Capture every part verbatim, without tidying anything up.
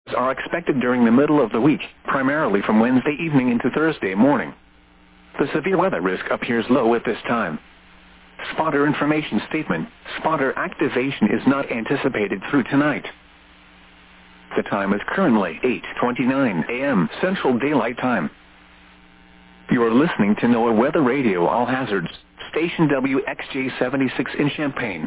are expected during the middle of the week, primarily from Wednesday evening into Thursday morning. The severe weather risk appears low at this time. Spotter information statement: spotter activation is not anticipated through tonight. The time is currently eight twenty-nine a m Central Daylight Time. You are listening to NOAA Weather Radio All Hazards, station W X J seventy-six in Champaign.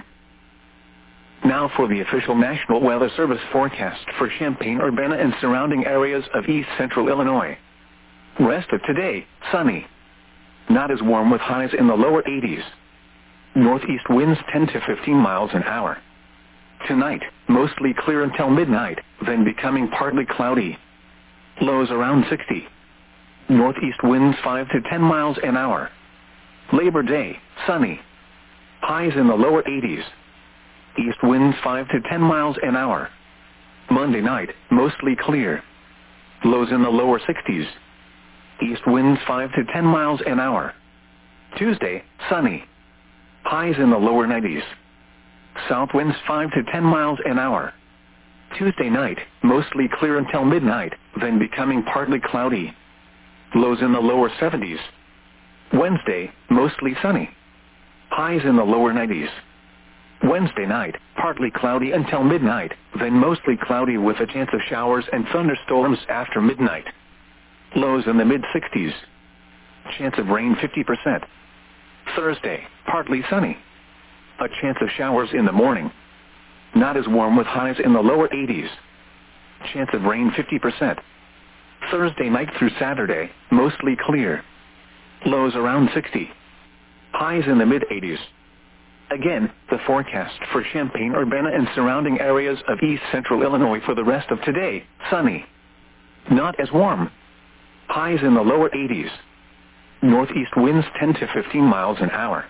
Now for the official National Weather Service forecast for Champaign-Urbana and surrounding areas of east central Illinois. Rest of today, sunny. Not as warm with highs in the lower eighties. Northeast winds ten to fifteen miles an hour. Tonight, mostly clear until midnight, then becoming partly cloudy. Lows around sixty. Northeast winds five to ten miles an hour. Labor Day, sunny. Highs in the lower eighties. East winds five to ten miles an hour. Monday night, mostly clear. Lows in the lower sixties. East winds five to ten miles an hour. Tuesday, sunny. Highs in the lower nineties. South winds five to ten miles an hour. Tuesday night, mostly clear until midnight, then becoming partly cloudy. Lows in the lower seventies. Wednesday, mostly sunny. Highs in the lower nineties. Wednesday night, partly cloudy until midnight, then mostly cloudy with a chance of showers and thunderstorms after midnight. Lows in the mid-sixties. Chance of rain fifty percent. Thursday, partly sunny. A chance of showers in the morning. Not as warm with highs in the lower eighties. Chance of rain fifty percent. Thursday night through Saturday, mostly clear. Lows around sixty. Highs in the mid-eighties. Again, the forecast for Champaign-Urbana and surrounding areas of east central Illinois for the rest of today, sunny. Not as warm. Highs in the lower eighties. Northeast winds ten to fifteen miles an hour.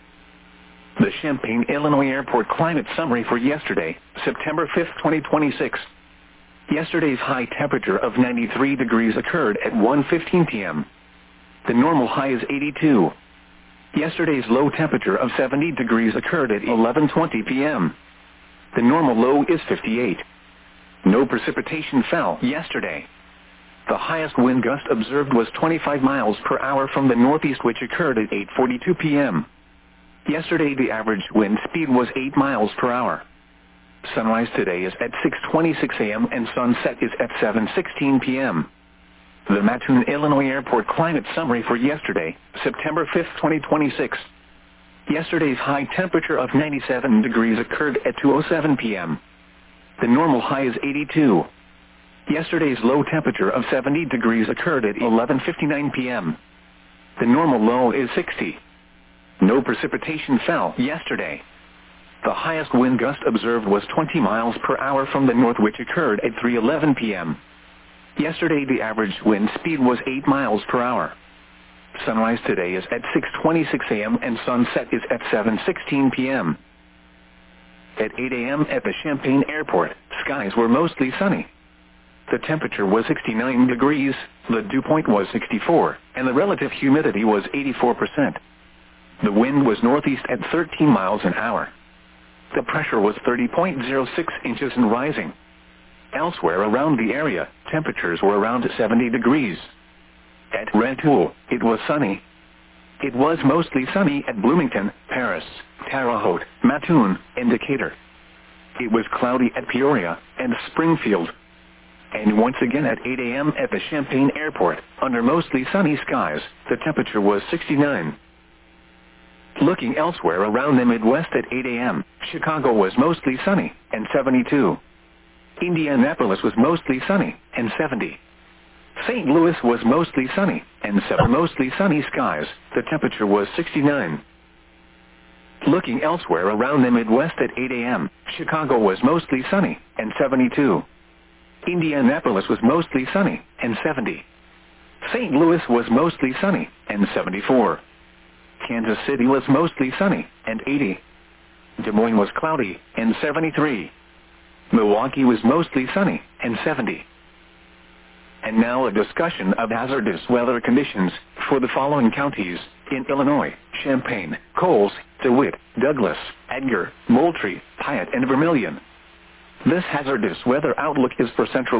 The Champaign, Illinois Airport climate summary for yesterday, September fifth, twenty twenty-six. Yesterday's high temperature of ninety-three degrees occurred at one fifteen p m The normal high is eighty-two. Yesterday's low temperature of seventy degrees occurred at eleven twenty p m The normal low is fifty-eight. No precipitation fell yesterday. The highest wind gust observed was twenty-five miles per hour from the northeast, which occurred at eight forty-two p m Yesterday the average wind speed was eight miles per hour. Sunrise today is at six twenty-six a m and sunset is at seven sixteen p m The Mattoon, Illinois Airport climate summary for yesterday, September fifth, twenty twenty-six. Yesterday's high temperature of ninety-seven degrees occurred at two oh seven p m The normal high is eighty-two. Yesterday's low temperature of seventy degrees occurred at eleven fifty-nine p m The normal low is sixty. No precipitation fell yesterday. The highest wind gust observed was twenty miles per hour from the north, which occurred at three eleven p m Yesterday the average wind speed was eight miles per hour. Sunrise today is at six twenty-six a m and sunset is at seven sixteen p m At eight a m at the Champaign Airport, skies were mostly sunny. The temperature was sixty-nine degrees, the dew point was sixty-four, and the relative humidity was eighty-four percent. The wind was northeast at thirteen miles an hour. The pressure was thirty point zero six inches and rising. Elsewhere around the area, temperatures were around seventy degrees. At Red Tool, it was sunny. It was mostly sunny at Bloomington, Paris, Terre Haute, Mattoon, and Decatur. It was cloudy at Peoria and Springfield. And once again at eight a m at the Champaign Airport, under mostly sunny skies, the temperature was sixty-nine. Looking elsewhere around the Midwest at eight a m, Chicago was mostly sunny, and seventy-two. Indianapolis was mostly sunny, and seventy. Saint Louis was mostly sunny, and seven mostly sunny skies, the temperature was sixty-nine. Looking elsewhere around the Midwest at eight a m, Chicago was mostly sunny, and seventy-two. Indianapolis was mostly sunny, and seventy. Saint Louis was mostly sunny, and seventy-four. Kansas City was mostly sunny, and eighty. Des Moines was cloudy, and seventy-three. Milwaukee was mostly sunny, and seventy. And now a discussion of hazardous weather conditions for the following counties in Illinois: Champaign, Coles, DeWitt, Douglas, Edgar, Moultrie, Piatt, and Vermilion. This hazardous weather outlook is for Central